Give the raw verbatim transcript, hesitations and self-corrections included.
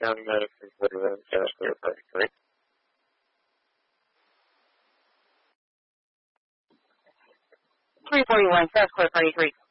County Medicine, Woodland, South Clear thirty-three. three forty-one, South Clear thirty-three.